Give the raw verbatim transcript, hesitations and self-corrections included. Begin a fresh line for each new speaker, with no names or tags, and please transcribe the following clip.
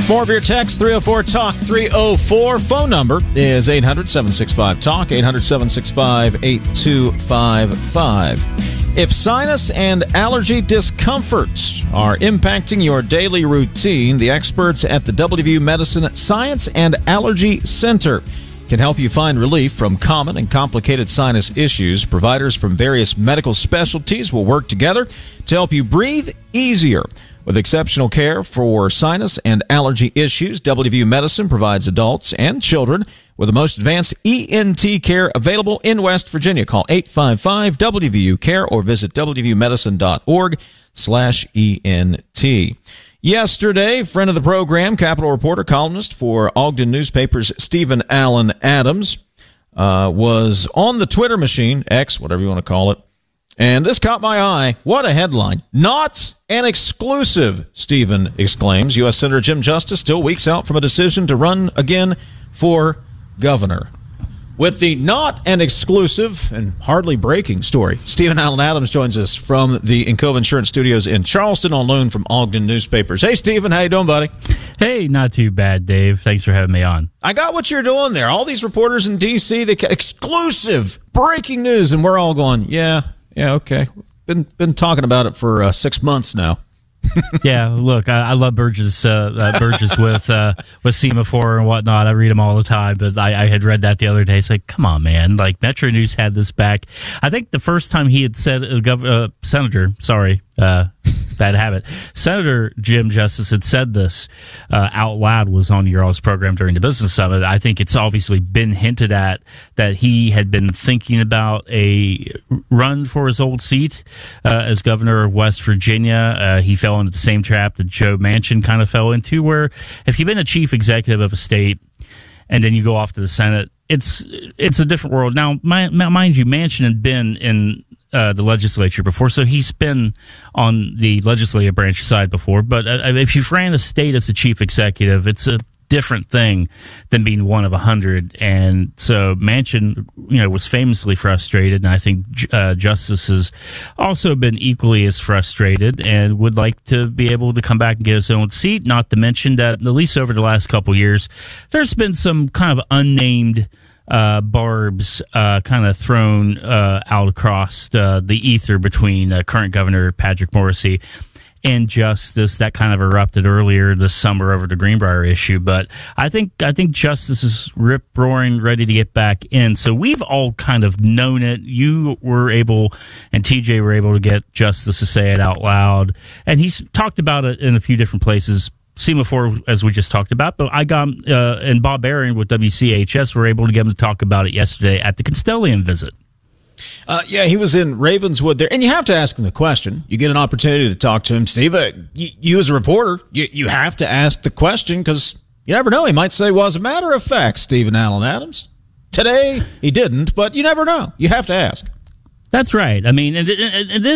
More of your text, three oh four talk three oh four. Phone number is eight hundred, seven six five, talk, eight hundred, seven six five, eight two five five. If sinus and allergy discomforts are impacting your daily routine, the experts at the W V U Medicine Science and Allergy Center can help you find relief from common and complicated sinus issues. Providers from various medical specialties will work together to help you breathe easier. With exceptional care for sinus and allergy issues, W V U Medicine provides adults and children with the most advanced E N T care available in West Virginia. Call eight five five W V U care or visit w v u medicine dot org slash E N T. Yesterday, friend of the program, Capitol reporter, columnist for Ogden newspapers, Stephen Allen Adams, uh, was on the Twitter machine, X, whatever you want to call it, and this caught my eye. What a headline. Not an exclusive, Stephen exclaims. U S Senator Jim Justice still weeks out from a decision to run again for governor. With the not an exclusive and hardly breaking story, Stephen Allen Adams joins us from the Encova Insurance Studios in Charleston on loan from Ogden newspapers. Hey, Stephen, how you doing, buddy?
Hey, not too bad, Dave. Thanks for having me on.
I got what you're doing there. All these reporters in D C, the exclusive breaking news, and we're all going, yeah, yeah, okay. Been been talking about it for uh, six months now.
Yeah, look, I, I love Burgess, uh, uh, Burgess with uh, with Semaphore and whatnot. I read them all the time, but I, I had read that the other day. It's like, come on, man! Like Metro News had this back. I think the first time he had said, uh, Gov- uh, Senator, sorry, uh, bad habit, Senator Jim Justice had said this uh, out loud was on your all's program during the business summit. I think it's obviously been hinted at that he had been thinking about a run for his old seat uh, as governor of West Virginia. Uh, he fell into the same trap that Joe Manchin kind of fell into, where if you've been a chief executive of a state and then you go off to the Senate, it's it's a different world. Now, mind, mind you, Manchin had been in uh, the legislature before, so he's been on the legislative branch side before. But uh, if you've ran a state as a chief executive, it's a different thing than being one of a hundred. And so Manchin, you know, was famously frustrated, and I think uh, Justice has also been equally as frustrated and would like to be able to come back and get his own seat. Not to mention that, at least over the last couple of years, there's been some kind of unnamed uh, barbs uh, kind of thrown uh, out across uh, the ether between uh, current Governor Patrick Morrisey and Justice. That kind of erupted earlier this summer over the Greenbrier issue. But I think I think Justice is rip-roaring, ready to get back in. So we've all kind of known it. You were able, and T J were able to get Justice to say it out loud. And he's talked about it in a few different places. Semaphore, as we just talked about, but I got, uh, and Bob Aaron with W C H S were able to get him to talk about it yesterday at the Constellium visit.
Uh, yeah, he was in Ravenswood there, and you have to ask him the question. You get an opportunity to talk to him, Steve. Uh, you, you as a reporter, you, you have to ask the question because you never know. He might say, well, as a matter of fact, Stephen Allen Adams, today he didn't, but you never know. You have to ask.
That's right. I mean, it, it, it is